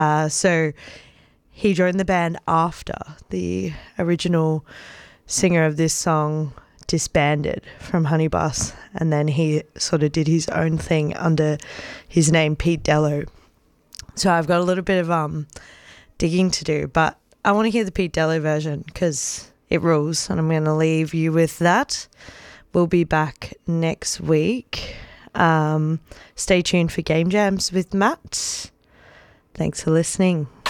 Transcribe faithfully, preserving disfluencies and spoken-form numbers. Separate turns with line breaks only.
Uh, so he joined the band after the original singer of this song disbanded from Honey Bus, and then he sort of did his own thing under his name, Pete Dello. So I've got a little bit of um digging to do, but I want to hear the Pete Dello version because it rules, and I'm going to leave you with that. We'll be back next week. Um, stay tuned for Game Jams with Matt. Thanks for listening.